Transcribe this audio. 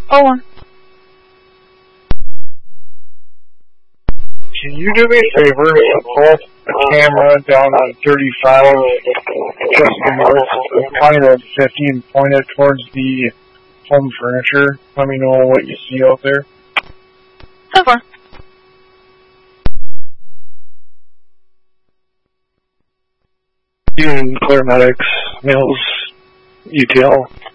Oh. Can you do me a favor and pull up a camera down on 35 just north of County Road 50 and point it towards the home furniture? Let me know what you see out there. Okay. Even Clear Medics, Mills, UTL.